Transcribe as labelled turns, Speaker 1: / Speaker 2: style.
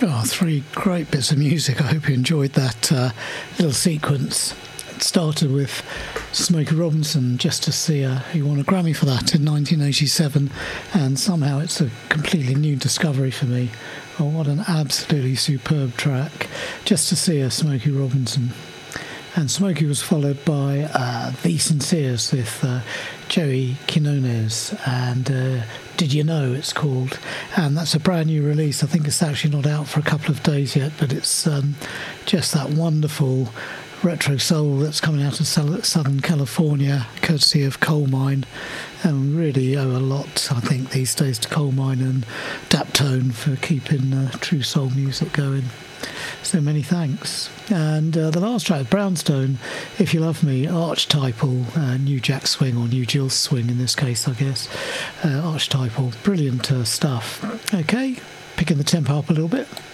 Speaker 1: Oh, three great bits of music. I hope you enjoyed that little sequence. It started with Smokey Robinson, Just to See Her. He won a Grammy for that in 1987, and somehow it's a completely new discovery for me. Oh, what an absolutely superb track. Just to See Her, Smokey Robinson. And Smokey was followed by The Sinceres with Joey Quinones and Did You Know, it's called. And that's a brand new release. I think it's actually not out for a couple of days yet, but it's just that wonderful retro soul that's coming out of Southern California, courtesy of Coal Mine. And really owe a lot, I think, these days to Coal Mine and Daptone for keeping true soul music going. So many thanks. And the last track, Brownstone, If You Love Me, archetypal, New Jack Swing, or New Jill Swing in this case, I guess. Archetypal, brilliant stuff. Okay, picking the tempo up a little bit.